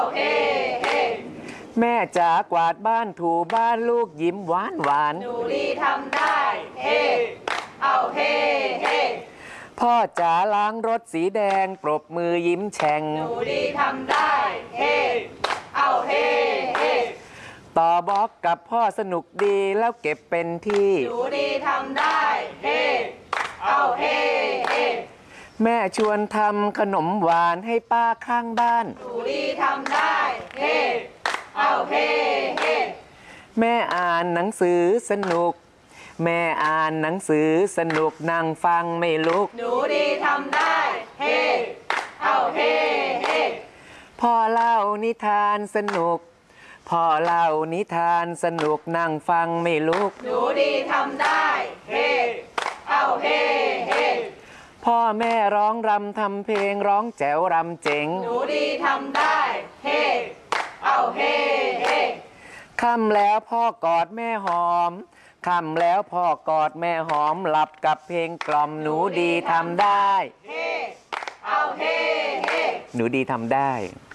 เฮ้เฮ้แม่จ๋ากวาดบ้านถูบ้านลูกยิ้มหวานหวานหนูดีทำได้เฮ้เอาเฮ้เฮ้พ่อจ๋าล้างรถสีแดงปรบมือยิ้มแฉ่งหนูดีทำได้เฮ้เอาเฮ้เฮ้ต่อบล็อกกับพ่อสนุกดีแล้วเก็บเป็นที่หนูดีทำได้เฮ้เอาเฮ้เฮ้แม่ชวนทำขนมหวานให้ป้าข้างบ้านหนูดีทำได้เฮ้เอาเฮ้เฮ้แม่อ่านหนังสือสนุกแม่อ่านหนังสือสนุกนั่งฟังไม่ลุกหนูดีทำได้เฮ้เอาเฮ้เฮ้พ่อเล่านิทานสนุกพ่อเล่านิทานสนุกนั่งฟังไม่ลุกหนูดีทำได้เฮ้เอาเฮ้เฮ้พ่อแม่ร้องรำทำเพลงร้องแจ๋วรำเจ๋งหนูดีทำได้เฮ้เอาเฮ้เฮ้ค่ำแล้วพ่อกอดแม่หอมค่ำแล้วพ่อกอดแม่หอมหลับกับเพลงกล่อมหนูดีทำได้เฮ้เอาเฮ้เฮ้หนูดีทำได้